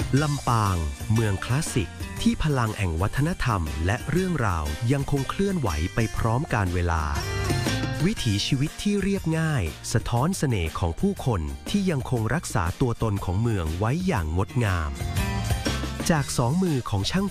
ลำปางเมืองคลาสสิกที่พลังแห่งวัฒนธรรมและเรื่องราวยังคงเคลื่อนไหวไปพร้อมกาลเวลาวิถีชีวิตที่เรียบง่ายสะท้อนเสน่ห์ของผู้คนที่ยังคงรักษาตัวตนของเมืองไว้อย่างงดงามจากสองมือของช่าง